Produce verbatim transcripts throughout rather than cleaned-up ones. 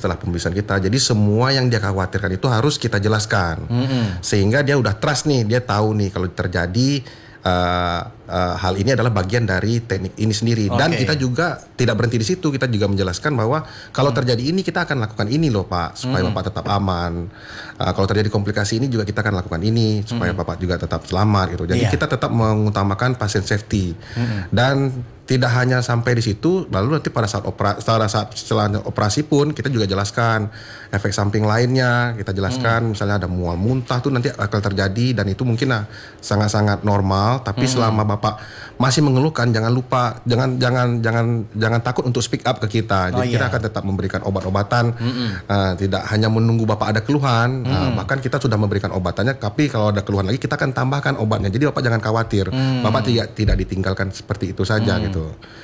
setelah pembiusan kita. Jadi semua yang dia khawatirkan itu harus kita jelaskan. Mm-hmm. Sehingga dia udah trust nih, dia tahu nih kalau terjadi uh, uh, hal ini adalah bagian dari teknik ini sendiri. Okay. Dan kita juga tidak berhenti di situ, kita juga menjelaskan bahwa kalau mm. terjadi ini kita akan lakukan ini loh Pak, supaya mm. Bapak tetap aman. Uh, kalau terjadi komplikasi ini juga kita akan lakukan ini supaya mm. Bapak juga tetap selamat gitu. Jadi yeah. kita tetap mengutamakan pasien safety. Mm. Dan tidak hanya sampai di situ, lalu nanti pada saat operasi, pada saat setelah operasi pun kita juga jelaskan efek samping lainnya, kita jelaskan hmm. misalnya ada mual muntah tuh nanti akan terjadi dan itu mungkin nah, sangat-sangat normal, tapi hmm. selama Bapak masih mengeluhkan jangan lupa jangan jangan jangan jangan takut untuk speak up ke kita. Jadi oh, kita iya. akan tetap memberikan obat-obatan, hmm. uh, tidak hanya menunggu Bapak ada keluhan, hmm. uh, bahkan kita sudah memberikan obatannya, tapi kalau ada keluhan lagi kita akan tambahkan obatnya. Jadi Bapak jangan khawatir, hmm. Bapak tidak tidak ditinggalkan seperti itu saja hmm. gitu.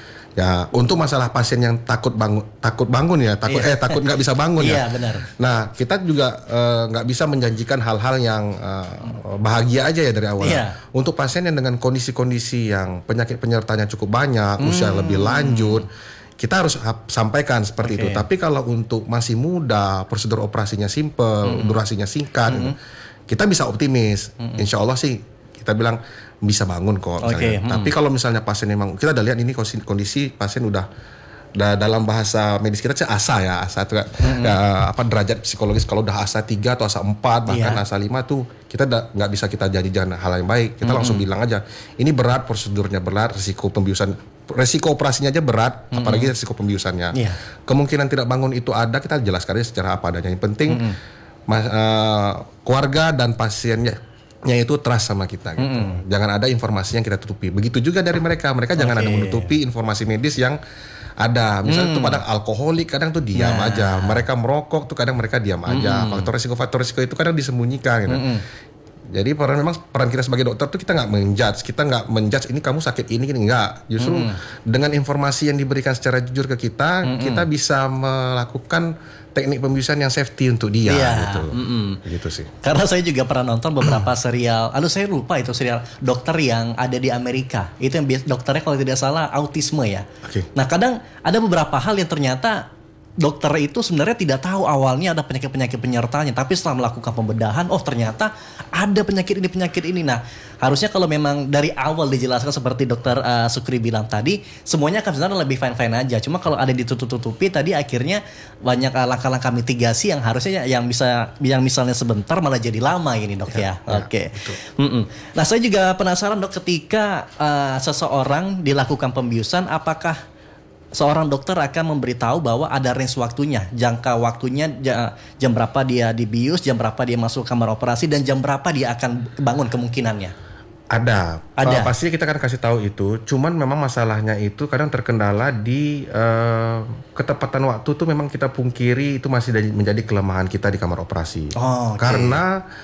Ya, untuk masalah pasien yang takut bangun, takut bangun ya, takut iya. eh takut nggak bisa bangun ya. Iya, benar. Nah, kita juga nggak uh, bisa menjanjikan hal-hal yang uh, bahagia aja ya dari awal. Iya. Untuk pasien yang dengan kondisi-kondisi yang penyakit penyertanya cukup banyak, hmm. usia lebih lanjut, kita harus sampaikan seperti okay. itu. Tapi kalau untuk masih muda, prosedur operasinya simple, hmm. durasinya singkat, hmm. kita bisa optimis. Hmm. Insya Allah sih kita bilang bisa bangun kok misalnya. Okay, hmm. Tapi kalau misalnya pasien memang kita udah lihat ini kondisi pasien udah, udah dalam bahasa medis kita sih asa ya, asa itu hmm. ya, apa derajat psikologis kalau udah asa tiga atau asa empat bahkan yeah. asa lima tuh kita nggak bisa kita janjikan hal yang baik. Kita hmm. langsung bilang aja ini berat, prosedurnya berat, risiko pembiusan resiko operasinya aja berat, hmm. apalagi risiko pembiusannya. Yeah. Kemungkinan tidak bangun itu ada, kita jelaskan aja secara apa adanya. Yang penting hmm. mas, uh, keluarga dan pasiennya nya itu trust sama kita gitu. Mm-hmm. Jangan ada informasi yang kita tutupi. Begitu juga dari mereka. Mereka okay. jangan ada menutupi informasi medis yang ada. Misalnya mm. tuh pada alkoholik kadang tuh diam nah. aja. Mereka merokok tuh kadang mereka diam mm-hmm. aja. Faktor risiko-faktor risiko itu kadang disembunyikan gitu. Mm-hmm. Jadi peran memang peran kita sebagai dokter tuh kita nggak menjudge, kita nggak menjudge ini kamu sakit ini gini nggak. Justru mm. dengan informasi yang diberikan secara jujur ke kita, mm-hmm. kita bisa melakukan teknik pembiusan yang safety untuk dia yeah. gitu. Mm-hmm. Gitu sih. Karena saya juga pernah nonton beberapa serial, aduh saya lupa itu serial dokter yang ada di Amerika. Itu yang dokternya kalau tidak salah autisme ya. Okay. Nah kadang ada beberapa hal yang ternyata dokter itu sebenarnya tidak tahu awalnya ada penyakit-penyakit penyertanya, tapi setelah melakukan pembedahan, oh ternyata ada penyakit ini, penyakit ini. Nah, harusnya kalau memang dari awal dijelaskan seperti dokter uh, Sukri bilang tadi, semuanya akan sebenarnya lebih fine-fine aja. Cuma kalau ada ditutup-tutupi tadi akhirnya banyak uh, langkah-langkah mitigasi yang harusnya yang bisa yang misalnya sebentar malah jadi lama ini dok ya. ya. Oke. Okay. Nah, saya juga penasaran dok, ketika uh, seseorang dilakukan pembiusan, apakah seorang dokter akan memberitahu bahwa ada range waktunya, jangka waktunya jam berapa dia dibius, jam berapa dia masuk kamar operasi, dan jam berapa dia akan bangun kemungkinannya? Ada, ada. Uh, pasti kita akan kasih tahu itu. Cuman memang masalahnya itu kadang terkendala di uh, ketepatan waktu tuh memang kita pungkiri itu masih menjadi kelemahan kita di kamar operasi. Oh, okay. Karena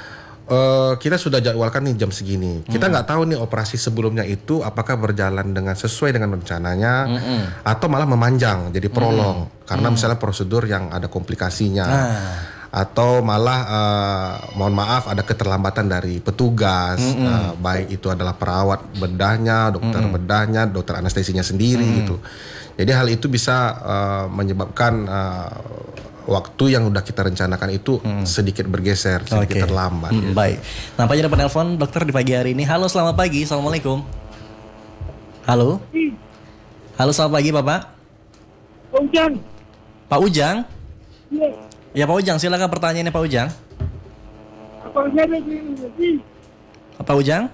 Uh, kita sudah jadwalkan nih jam segini. Kita nggak hmm. tahu nih operasi sebelumnya itu apakah berjalan dengan sesuai dengan rencananya hmm. atau malah memanjang jadi prolong hmm. karena hmm. misalnya prosedur yang ada komplikasinya. Nah. Atau malah uh, mohon maaf ada keterlambatan dari petugas, mm-hmm. uh, baik itu adalah perawat bedahnya, dokter mm-hmm. bedahnya, dokter anestesinya sendiri mm-hmm. gitu. Jadi hal itu bisa uh, menyebabkan uh, waktu yang udah kita rencanakan itu hmm. sedikit bergeser, sedikit okay. terlambat. Hmm, gitu. Baik. Nampaknya ada penelpon dokter di pagi hari ini. Halo, selamat pagi. Assalamualaikum. Halo. Halo, selamat pagi, Bapak. Pak Ujang. Pak Ujang? Iya. Ya, Pak Ujang, silakan pertanyaannya Pak Ujang. Apa ada di Pak Ujang?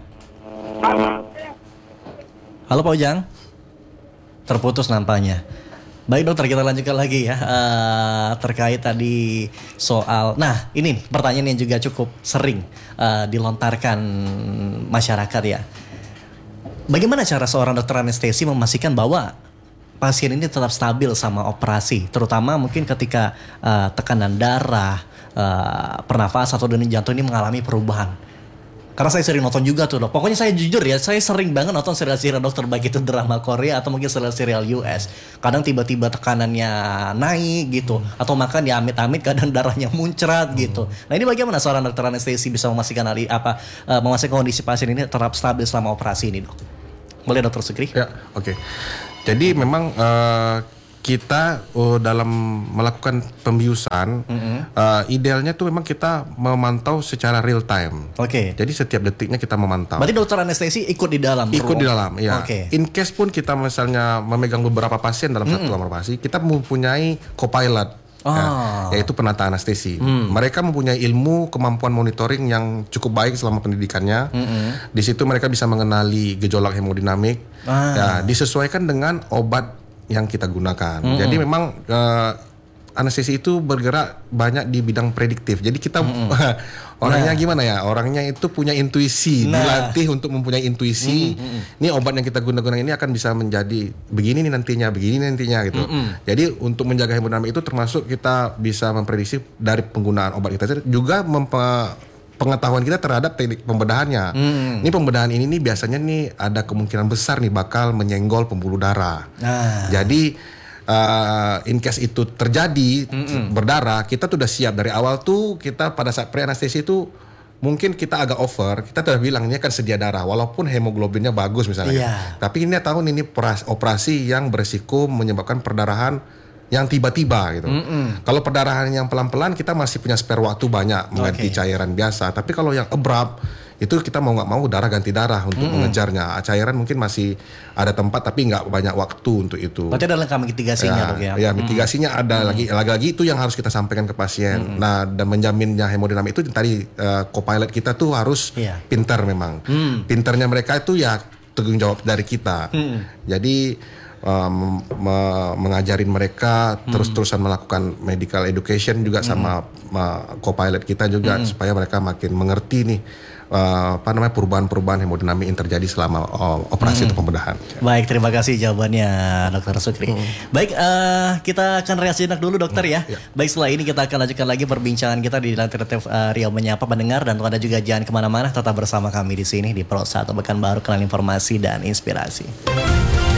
Halo, Pak Ujang. Terputus nampaknya. Baik dokter, kita lanjutkan lagi ya uh, terkait tadi soal. Nah ini pertanyaan yang juga cukup sering uh, dilontarkan masyarakat ya. Bagaimana cara seorang dokter anestesi memastikan bahwa pasien ini tetap stabil sama operasi, terutama mungkin ketika uh, tekanan darah, uh, pernafasan atau denyut jantung ini mengalami perubahan? Karena saya sering nonton juga tuh dok. Pokoknya saya jujur ya, saya sering banget nonton serial-serial dokter, baik itu drama Korea atau mungkin serial-serial U S. Kadang tiba-tiba tekanannya naik gitu, hmm. atau makan ya amit-amit kadang darahnya muncrat hmm. gitu. Nah ini bagaimana seorang dokter anestesi bisa memastikan hal apa uh, memastikan kondisi pasien ini tetap stabil selama operasi ini dok? Boleh dokter Sukri? Ya, oke. Okay. Jadi memang uh, kita uh, dalam melakukan pembiusan, mm-hmm. uh, idealnya tuh memang kita memantau secara real time. Oke. Okay. Jadi setiap detiknya kita memantau. Berarti dokter anestesi ikut di dalam? Ikut ruang. Di dalam, ya. Okay. In case pun kita misalnya memegang beberapa pasien dalam mm-hmm. satu kamar operasi, kita mempunyai co-pilot. Oh. Ya, yaitu penata anestesi. Hmm. Mereka mempunyai ilmu kemampuan monitoring yang cukup baik selama pendidikannya. Hmm. Di situ mereka bisa mengenali gejolak hemodinamik. Ah. Ya, disesuaikan dengan obat yang kita gunakan. Hmm. Jadi memang uh, anestesi itu bergerak banyak di bidang prediktif. Jadi kita hmm. orangnya nah. gimana ya? Orangnya itu punya intuisi, nah. dilatih untuk mempunyai intuisi. Hmm. Hmm. Ini obat yang kita gunakan ini akan bisa menjadi begini nih nantinya, begini nantinya gitu. Hmm. Jadi untuk menjaga hemodinamik itu termasuk kita bisa memprediksi dari penggunaan obat kita juga mempe pengetahuan kita terhadap teknik pembedahannya. Hmm. Ini pembedahan ini nih biasanya nih ada kemungkinan besar nih bakal menyenggol pembuluh darah. Nah. Jadi Uh, in case itu terjadi Mm-mm. berdarah, kita tuh udah siap dari awal tuh. Kita pada saat pre-anestesi itu mungkin kita agak over, kita udah bilang ini akan sedia darah walaupun hemoglobinnya bagus misalnya. Yeah. Tapi ini tahun ini operasi yang berisiko menyebabkan perdarahan yang tiba-tiba gitu. Mm-mm. Kalau perdarahan yang pelan-pelan kita masih punya spare waktu banyak mengganti okay. cairan biasa. Tapi kalau yang abrupt itu kita mau nggak mau darah ganti darah untuk mm-hmm. mengejarnya. Cairan mungkin masih ada tempat tapi nggak banyak waktu untuk itu. Berarti ada lengkap mitigasinya ya, dok ya? Ya mitigasinya mm-hmm. ada lagi. Lagi-lagi itu yang harus kita sampaikan ke pasien. Mm-hmm. Nah dan menjaminnya hemodinamik itu tadi uh, co-pilot kita tuh harus yeah. pintar memang. Mm. Pintarnya mereka itu ya tanggung jawab dari kita. Mm. Jadi Um, me- mengajarin mereka hmm. terus-terusan melakukan medical education juga hmm. sama uh, co-pilot kita juga hmm. supaya mereka makin mengerti nih uh, apa namanya perubahan-perubahan hemodinamik yang terjadi selama uh, operasi hmm. atau pembedahan. Baik, terima kasih jawabannya Dokter Sukri. Hmm. Baik, uh, kita akan reaksi jenak dulu dokter ya. Hmm. ya. Baik, setelah ini kita akan lanjutkan lagi perbincangan kita di Lantai uh, Riau Menyapa pendengar, dan Anda juga jangan kemana-mana, tetap bersama kami di sini di Pro satu Pekanbaru, kenal informasi dan inspirasi.